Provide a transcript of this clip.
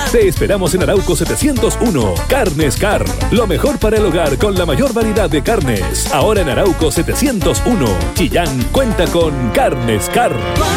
Te esperamos en Arauco 701. Carnes Car. Lo mejor para el hogar con la mayor variedad de carnes. Ahora en Arauco 701. Chillán cuenta con Carnes Car.